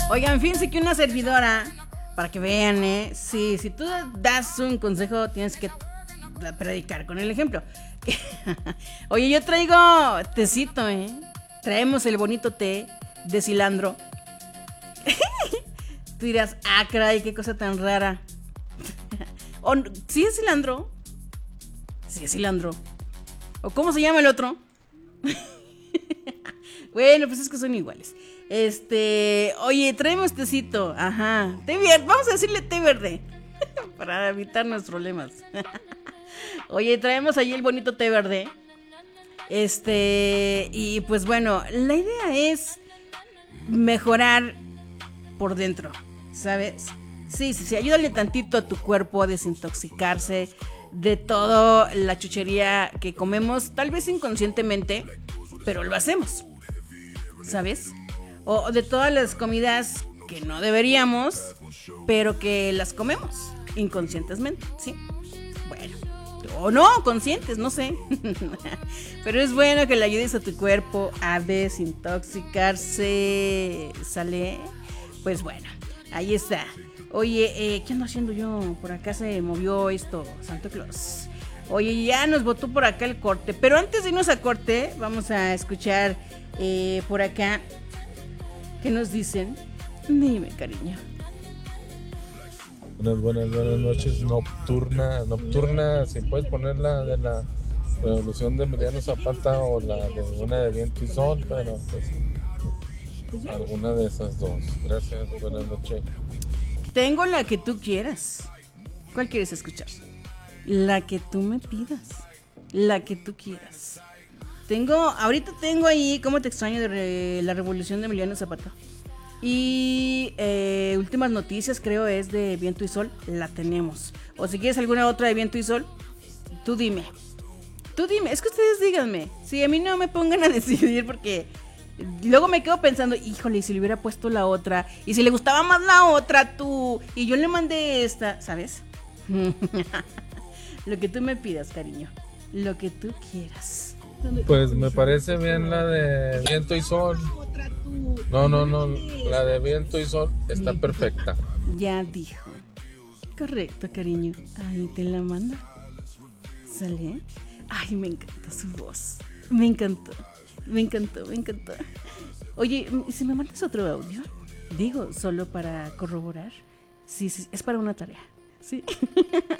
Oigan, fíjense que una servidora, para que vean, sí, si tú das un consejo, tienes que predicar con el ejemplo. Oye, yo traigo tecito, traemos el bonito té de cilantro. Tú dirás, caray, qué cosa tan rara. ¿Sí es cilantro? Sí es cilantro. ¿O cómo se llama el otro? Bueno, pues es que son iguales. Oye, traemos tecito. Ajá. Té verde. Vamos a decirle té verde. Para evitarnos problemas. Oye, traemos ahí el bonito té verde. Y pues bueno, la idea es mejorar por dentro, ¿sabes? Sí, ayúdale tantito a tu cuerpo a desintoxicarse de toda la chuchería que comemos, tal vez inconscientemente, pero lo hacemos, ¿sabes? O de todas las comidas que no deberíamos, pero que las comemos inconscientemente, ¿sí? Bueno, o no, conscientes, no sé. Pero es bueno que le ayudes a tu cuerpo a desintoxicarse, ¿sale? Pues bueno, ahí está. Oye, ¿qué ando haciendo yo? Por acá se movió esto, Santo Claus. Oye, ya nos botó por acá el corte. Pero antes de irnos a corte, vamos a escuchar por acá. ¿Qué nos dicen? Dime, cariño. Buenas noches. Nocturna, si puedes ponerla de la Revolución de Emiliano Zapata o la de una de Viento y Sol, pero pues alguna de esas dos. Gracias, buenas noches. Tengo la que tú quieras. ¿Cuál quieres escuchar? La que tú me pidas. La que tú quieras. Ahorita tengo ahí Cómo te extraño de la Revolución de Emiliano Zapata. Y Últimas Noticias, creo, es de Viento y Sol. La tenemos. O si quieres alguna otra de Viento y Sol, tú dime. Es que ustedes díganme. Si a mí no me pongan a decidir, porque luego me quedo pensando, híjole, y si le hubiera puesto la otra, y si le gustaba más la otra, tú, y yo le mandé esta, ¿sabes? Lo que tú me pidas, cariño. Lo que tú quieras. Pues me parece bien la de Viento y Sol. No, la de Viento y Sol está perfecta. Ya dijo. Correcto, cariño. Ahí te la mando. ¿Sale? Ay, me encanta su voz. Me encantó. Oye, si me mandas otro audio, digo, solo para corroborar. Sí, es para una tarea. Sí.